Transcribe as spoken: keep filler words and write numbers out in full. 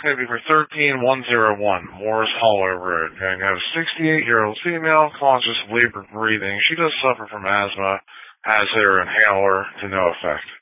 It's going to be for thirteen one oh one, Morris Hall over it. And you have a sixty-eight-year-old female, conscious of labor breathing. She does suffer from asthma, has her inhaler to no effect.